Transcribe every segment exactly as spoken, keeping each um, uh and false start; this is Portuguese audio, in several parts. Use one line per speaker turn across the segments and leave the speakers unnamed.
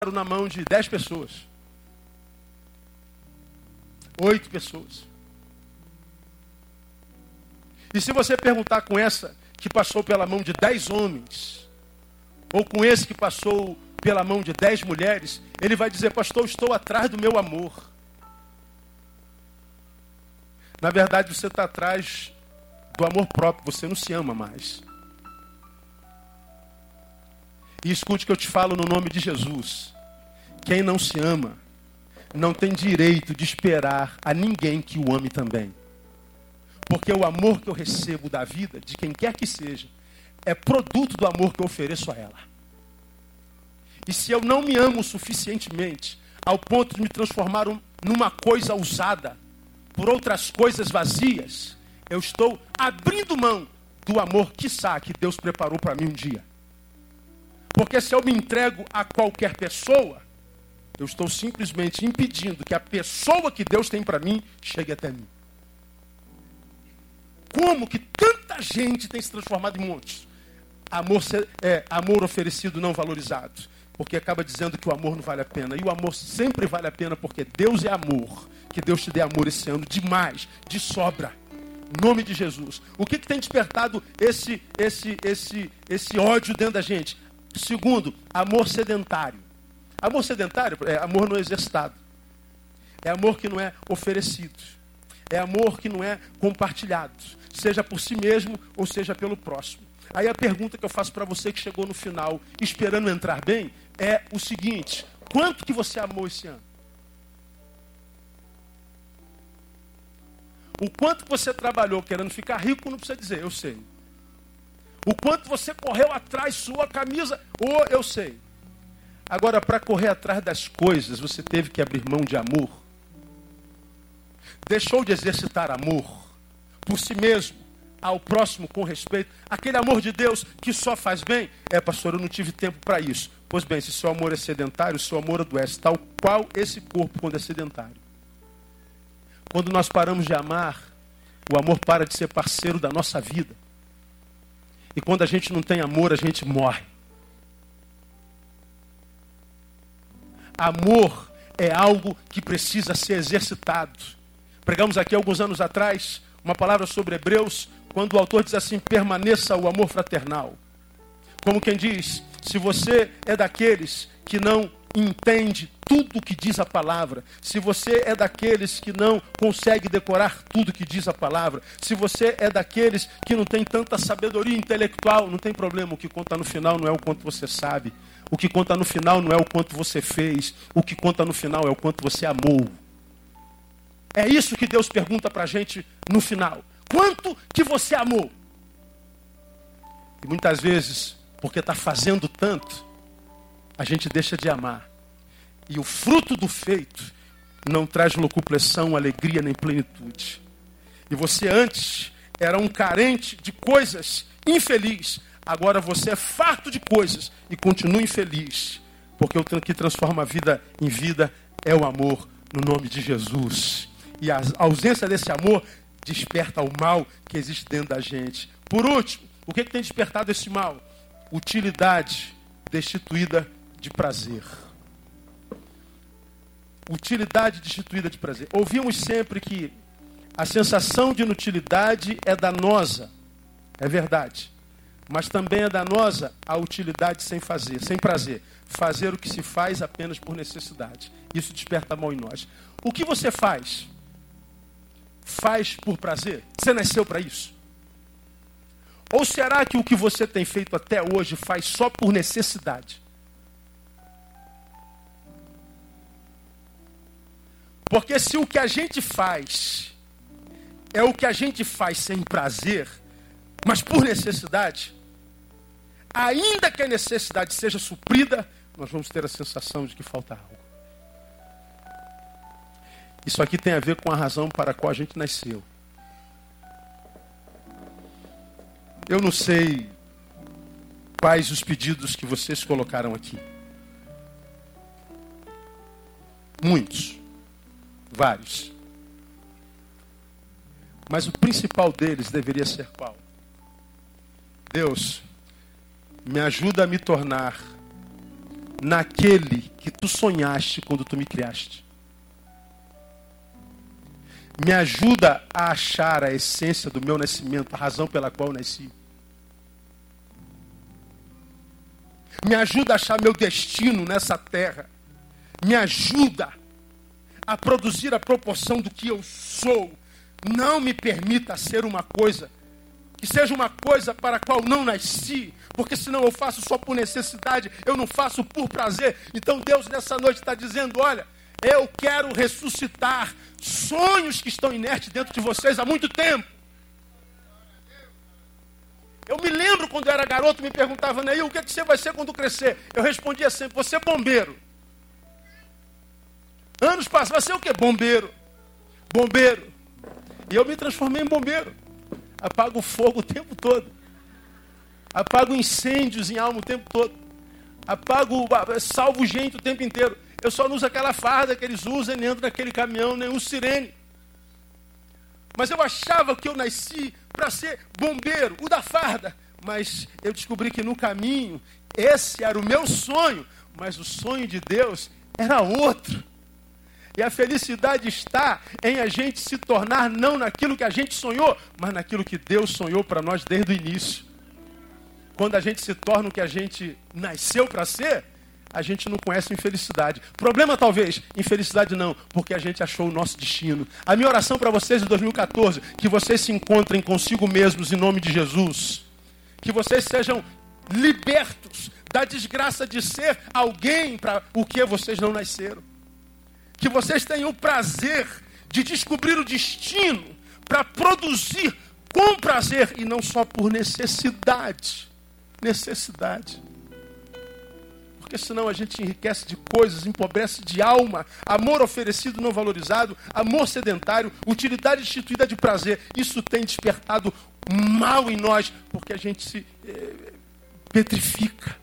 na mão de dez pessoas. Oito pessoas. E se você perguntar com essa que passou pela mão de dez homens, ou com esse que passou pela mão de dez mulheres, ele vai dizer: pastor, estou atrás do meu amor. Na verdade, você está atrás do amor próprio, você não se ama mais. E escute o que eu te falo no nome de Jesus. Quem não se ama, não tem direito de esperar a ninguém que o ame também. Porque o amor que eu recebo da vida, de quem quer que seja, é produto do amor que eu ofereço a ela. E se eu não me amo suficientemente, ao ponto de me transformar um, numa coisa usada por outras coisas vazias, eu estou abrindo mão do amor, quiçá, que Deus preparou para mim um dia. Porque se eu me entrego a qualquer pessoa, eu estou simplesmente impedindo que a pessoa que Deus tem para mim chegue até mim. Como que tanta gente tem se transformado em montes? Amor, é, amor oferecido, não valorizado. Porque acaba dizendo que o amor não vale a pena. E o amor sempre vale a pena, porque Deus é amor. Que Deus te dê amor esse ano demais, de sobra. Em nome de Jesus. O que, que tem despertado esse, esse, esse, esse ódio dentro da gente? Segundo, amor sedentário. Amor sedentário é amor não exercitado. É amor que não é oferecido. É amor que não é compartilhado. Seja por si mesmo ou seja pelo próximo. Aí a pergunta que eu faço para você que chegou no final, esperando entrar bem, é o seguinte: quanto que você amou esse ano? O quanto você trabalhou querendo ficar rico, não precisa dizer, eu sei. O quanto você correu atrás, sua camisa, ou eu sei. Agora, para correr atrás das coisas, você teve que abrir mão de amor. Deixou de exercitar amor por si mesmo, ao próximo com respeito. Aquele amor de Deus que só faz bem. É, pastor, eu não tive tempo para isso. Pois bem, se seu amor é sedentário, seu amor adoece, tal qual esse corpo quando é sedentário. Quando nós paramos de amar, o amor para de ser parceiro da nossa vida. E quando a gente não tem amor, a gente morre. Amor é algo que precisa ser exercitado. Pregamos aqui alguns anos atrás uma palavra sobre Hebreus, quando o autor diz assim: permaneça o amor fraternal. Como quem diz, se você é daqueles que não entende tudo o que diz a palavra, se você é daqueles que não consegue decorar tudo o que diz a palavra, se você é daqueles que não tem tanta sabedoria intelectual, não tem problema, o que conta no final não é o quanto você sabe, o que conta no final não é o quanto você fez, o que conta no final é o quanto você amou. É isso que Deus pergunta pra gente no final: quanto que você amou? E muitas vezes, porque está fazendo tanto, a gente deixa de amar. E o fruto do feito não traz locupressão, alegria nem plenitude. E você antes era um carente de coisas, infeliz. Agora você é farto de coisas e continua infeliz. Porque o que transforma a vida em vida é o amor no nome de Jesus. E a ausência desse amor desperta o mal que existe dentro da gente. Por último, o que, que tem despertado esse mal? Utilidade destituída de prazer. Utilidade destituída de prazer. Ouvimos sempre que a sensação de inutilidade é danosa. É verdade. Mas também é danosa a utilidade sem fazer, sem prazer. Fazer o que se faz apenas por necessidade. Isso desperta mal em nós. O que você faz? Faz por prazer? Você nasceu para isso? Ou será que o que você tem feito até hoje faz só por necessidade? Porque se o que a gente faz é o que a gente faz sem prazer, mas por necessidade, ainda que a necessidade seja suprida, nós vamos ter a sensação de que falta algo. Isso aqui tem a ver com a razão para a qual a gente nasceu. Eu não sei quais os pedidos que vocês colocaram aqui. Muitos. Vários. Mas o principal deles deveria ser qual? Deus, me ajuda a me tornar naquele que tu sonhaste quando tu me criaste. Me ajuda a achar a essência do meu nascimento, a razão pela qual eu nasci. Me ajuda a achar meu destino nessa terra. Me ajuda a produzir a proporção do que eu sou. Não me permita ser uma coisa que seja uma coisa para a qual não nasci, porque senão eu faço só por necessidade, eu não faço por prazer. Então Deus nessa noite está dizendo, olha, eu quero ressuscitar sonhos que estão inertes dentro de vocês há muito tempo. Eu me lembro quando eu era garoto, me perguntava, Neil, o que, é que você vai ser quando crescer? Eu respondia sempre, você é bombeiro. Anos passaram, vai ser o quê? Bombeiro. Bombeiro. E eu me transformei em bombeiro. Apago o fogo o tempo todo. Apago incêndios em alma o tempo todo. Apago, salvo gente o tempo inteiro. Eu só não uso aquela farda que eles usam, nem entro naquele caminhão, nem uso sirene. Mas eu achava que eu nasci para ser bombeiro, o da farda. Mas eu descobri que no caminho, esse era o meu sonho. Mas o sonho de Deus era outro. E a felicidade está em a gente se tornar não naquilo que a gente sonhou, mas naquilo que Deus sonhou para nós desde o início. Quando a gente se torna o que a gente nasceu para ser, a gente não conhece infelicidade. Problema talvez, infelicidade não, porque a gente achou o nosso destino. A minha oração para vocês em dois mil e quatorze, que vocês se encontrem consigo mesmos em nome de Jesus. Que vocês sejam libertos da desgraça de ser alguém para o que vocês não nasceram. Que vocês tenham o prazer de descobrir o destino para produzir com prazer e não só por necessidade. Necessidade. Porque senão a gente enriquece de coisas, empobrece de alma, amor oferecido não valorizado, amor sedentário, utilidade instituída de prazer. Isso tem despertado mal em nós, porque a gente se eh, petrifica.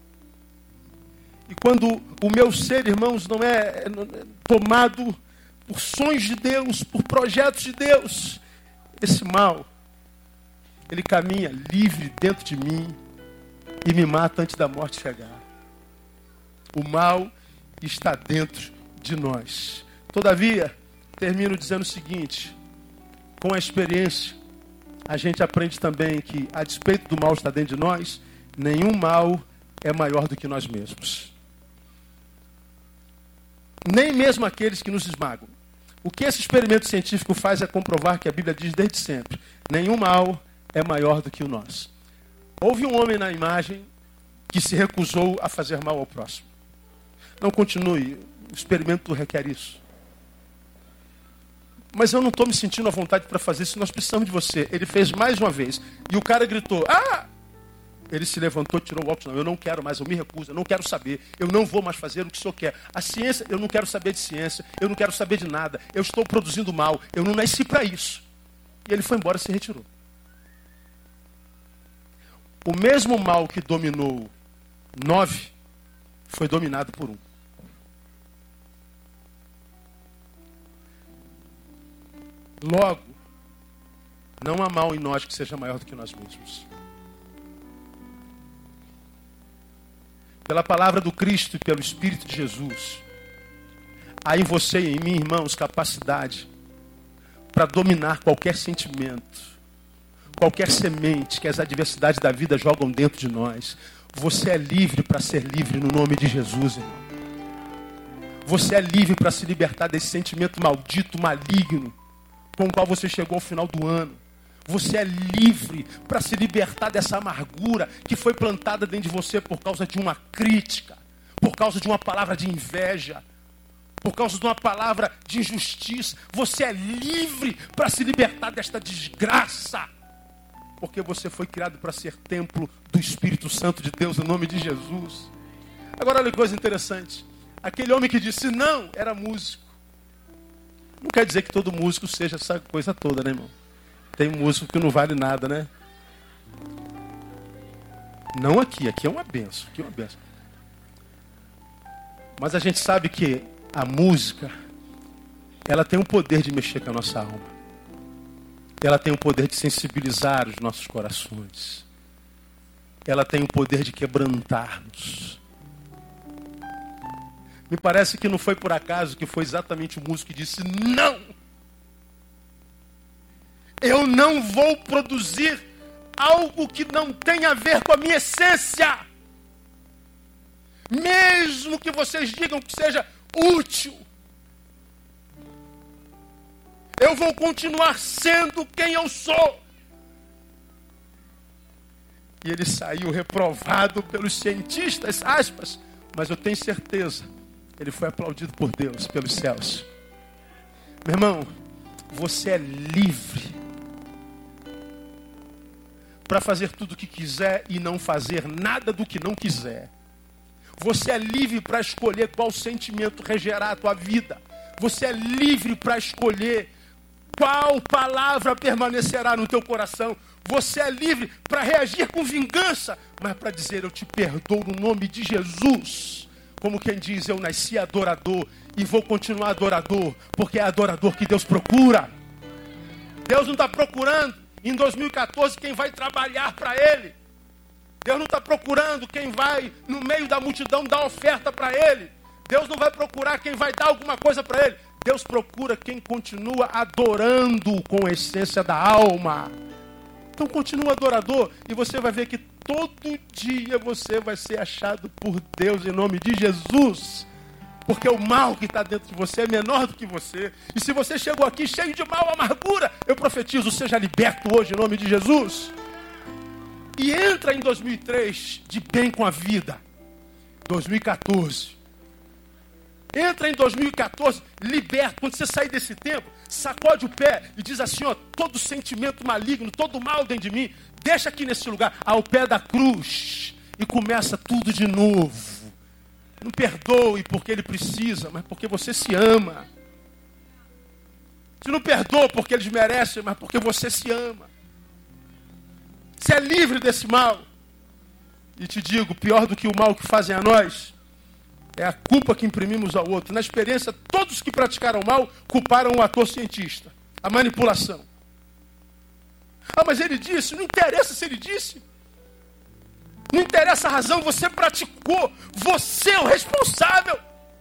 E quando o meu ser, irmãos, não é tomado por sonhos de Deus, por projetos de Deus, esse mal, ele caminha livre dentro de mim e me mata antes da morte chegar. O mal está dentro de nós. Todavia, termino dizendo o seguinte, com a experiência, a gente aprende também que, a despeito do mal estar dentro de nós, nenhum mal é maior do que nós mesmos. Nem mesmo aqueles que nos esmagam. O que esse experimento científico faz é comprovar que a Bíblia diz desde sempre, nenhum mal é maior do que o nosso. Houve um homem na imagem que se recusou a fazer mal ao próximo. Não continue, o experimento requer isso. Mas eu não estou me sentindo à vontade para fazer isso, nós precisamos de você. Ele fez mais uma vez. E o cara gritou, ah! Ele se levantou, tirou o óculos, não, eu não quero mais, eu me recuso, eu não quero saber, eu não vou mais fazer o que o senhor quer. A ciência, eu não quero saber de ciência, eu não quero saber de nada, eu estou produzindo mal, eu não nasci para isso. E ele foi embora e se retirou. O mesmo mal que dominou nove, foi dominado por um. Logo, não há mal em nós que seja maior do que nós mesmos. Pela palavra do Cristo e pelo Espírito de Jesus, há em você e em mim, irmãos, capacidade para dominar qualquer sentimento, qualquer semente que as adversidades da vida jogam dentro de nós. Você é livre para ser livre no nome de Jesus, irmão. Você é livre para se libertar desse sentimento maldito, maligno, com o qual você chegou ao final do ano. Você é livre para se libertar dessa amargura que foi plantada dentro de você por causa de uma crítica, por causa de uma palavra de inveja, por causa de uma palavra de injustiça. Você é livre para se libertar desta desgraça, porque você foi criado para ser templo do Espírito Santo de Deus, em nome de Jesus. Agora olha que coisa interessante. Aquele homem que disse não, era músico. Não quer dizer que todo músico seja essa coisa toda, né, irmão? Tem músico que não vale nada, né? Não aqui, aqui é uma benção, aqui é uma benção. Mas a gente sabe que a música, ela tem o poder de mexer com a nossa alma. Ela tem o poder de sensibilizar os nossos corações. Ela tem o poder de quebrantar-nos. Me parece que não foi por acaso que foi exatamente o músico que disse: não! Eu não vou produzir algo que não tem a ver com a minha essência. Mesmo que vocês digam que seja útil, eu vou continuar sendo quem eu sou. E ele saiu reprovado pelos cientistas, aspas, mas eu tenho certeza, ele foi aplaudido por Deus, pelos céus. Meu irmão, você é livre para fazer tudo o que quiser e não fazer nada do que não quiser. Você é livre para escolher qual sentimento regerá a tua vida. Você é livre para escolher qual palavra permanecerá no teu coração. Você é livre para reagir com vingança, mas para dizer: eu te perdoo no nome de Jesus. Como quem diz: eu nasci adorador e vou continuar adorador, porque é adorador que Deus procura. Deus não está procurando em dois mil e quatorze quem vai trabalhar para Ele. Deus não está procurando quem vai no meio da multidão dar oferta para Ele. Deus não vai procurar quem vai dar alguma coisa para Ele. Deus procura quem continua adorando com a essência da alma. Então continua adorador e você vai ver que todo dia você vai ser achado por Deus em nome de Jesus. Porque o mal que está dentro de você é menor do que você. E se você chegou aqui cheio de mal, amargura, eu profetizo: seja liberto hoje em nome de Jesus. E entra em dois mil e três de bem com a vida. dois mil e quatorze. Entra em dois mil e quatorze liberto. Quando você sair desse tempo, sacode o pé e diz assim: ó, todo sentimento maligno, todo mal dentro de mim, deixa aqui nesse lugar, ao pé da cruz. E começa tudo de novo. Não perdoe porque ele precisa, mas porque você se ama. Você não perdoa porque eles merecem, mas porque você se ama. Você é livre desse mal. E te digo, pior do que o mal que fazem a nós é a culpa que imprimimos ao outro. Na experiência, todos que praticaram mal culparam o ator cientista. A manipulação. Ah, mas ele disse. Não interessa se ele disse. Não interessa a razão, você praticou. Você é o responsável.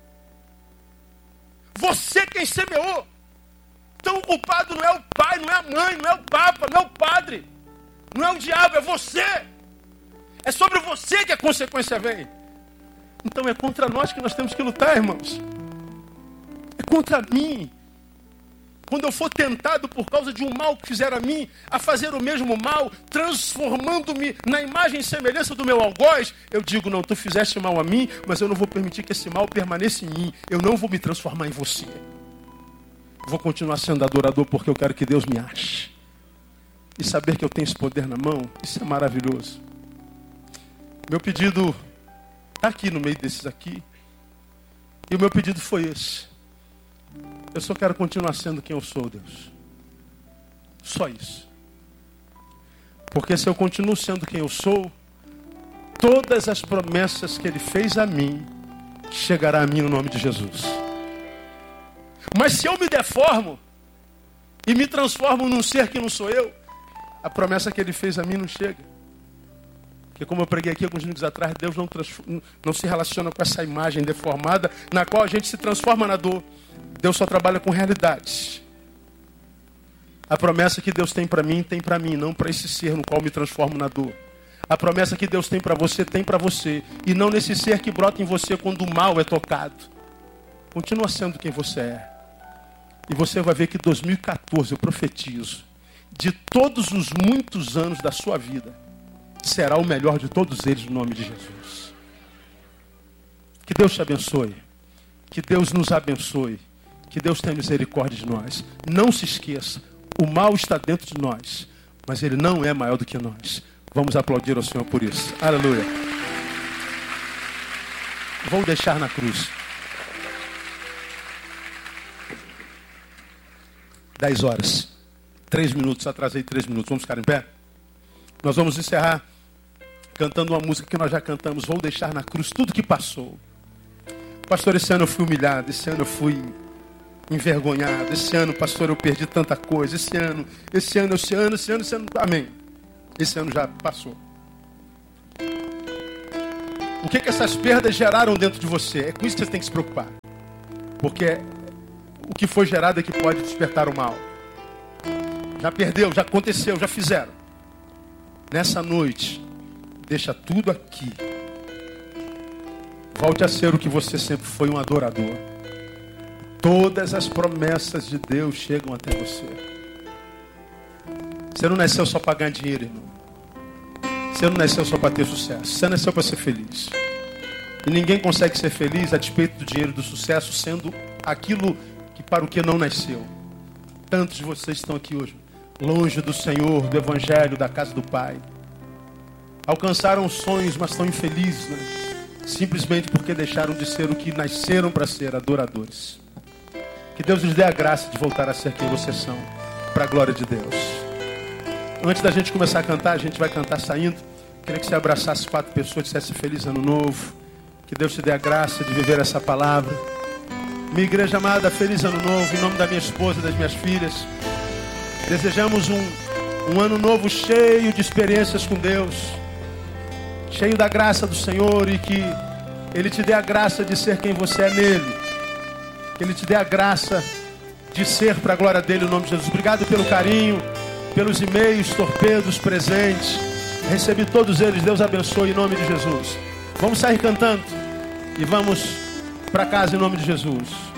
Você quem semeou. Então o culpado não é o pai, não é a mãe, não é o papa, não é o padre. Não é o diabo, é você. É sobre você que a consequência vem. Então é contra nós que nós temos que lutar, irmãos. É contra mim. Quando eu for tentado por causa de um mal que fizeram a mim, a fazer o mesmo mal, transformando-me na imagem e semelhança do meu algoz, eu digo: não, tu fizeste mal a mim, mas eu não vou permitir que esse mal permaneça em mim. Eu não vou me transformar em você. Vou continuar sendo adorador porque eu quero que Deus me ache. E saber que eu tenho esse poder na mão, isso é maravilhoso. Meu pedido está aqui no meio desses aqui. E o meu pedido foi esse. Eu só quero continuar sendo quem eu sou, Deus. Só isso. Porque se eu continuo sendo quem eu sou, todas as promessas que Ele fez a mim, chegará a mim no nome de Jesus. Mas se eu me deformo e me transformo num ser que não sou eu, a promessa que Ele fez a mim não chega. Porque como eu preguei aqui alguns minutos atrás, Deus não, não se relaciona com essa imagem deformada na qual a gente se transforma na dor. Deus só trabalha com realidades. A promessa que Deus tem para mim, tem para mim, não para esse ser no qual me transformo na dor. A promessa que Deus tem para você, tem para você. E não nesse ser que brota em você quando o mal é tocado. Continua sendo quem você é. E você vai ver que dois mil e quatorze, eu profetizo, de todos os muitos anos da sua vida, será o melhor de todos eles no nome de Jesus. Que Deus te abençoe. Que Deus nos abençoe. Que Deus tenha misericórdia de nós. Não se esqueça, o mal está dentro de nós, mas ele não é maior do que nós. Vamos aplaudir ao Senhor por isso. Aleluia. Vou deixar na cruz. Dez horas. Três minutos, atrasei três minutos. Vamos ficar em pé? Nós vamos encerrar cantando uma música que nós já cantamos. Vou deixar na cruz tudo que passou. Pastor, esse ano eu fui humilhado. Esse ano eu fui envergonhado. Esse ano, pastor, eu perdi tanta coisa. Esse ano, esse ano, esse ano, esse ano, esse ano. Amém. Esse ano já passou. O que que essas perdas geraram dentro de você? É com isso que você tem que se preocupar. Porque o que foi gerado é que pode despertar o mal. Já perdeu, já aconteceu, já fizeram. Nessa noite, deixa tudo aqui. Volte a ser o que você sempre foi, um adorador. Todas as promessas de Deus chegam até você. Você não nasceu só para ganhar dinheiro, irmão. Você não nasceu só para ter sucesso. Você nasceu para ser feliz. E ninguém consegue ser feliz a despeito do dinheiro e do sucesso, sendo aquilo que para o que não nasceu. Tantos de vocês estão aqui hoje, longe do Senhor, do Evangelho, da casa do Pai. Alcançaram sonhos, mas estão infelizes, né? Simplesmente porque deixaram de ser o que nasceram para ser, adoradores. Que Deus lhes dê a graça de voltar a ser quem vocês são, para a glória de Deus. Antes da gente começar a cantar, a gente vai cantar saindo. Queria que você abraçasse quatro pessoas e dissesse feliz ano novo. Que Deus te dê a graça de viver essa palavra. Minha igreja amada, feliz ano novo, em nome da minha esposa e das minhas filhas. Desejamos um, um ano novo cheio de experiências com Deus, cheio da graça do Senhor, e que Ele te dê a graça de ser quem você é nele. Que Ele te dê a graça de ser para a glória dele, em nome de Jesus. Obrigado pelo carinho, pelos e-mails, torpedos, presentes. Recebi todos eles, Deus abençoe em nome de Jesus. Vamos sair cantando e vamos para casa em nome de Jesus.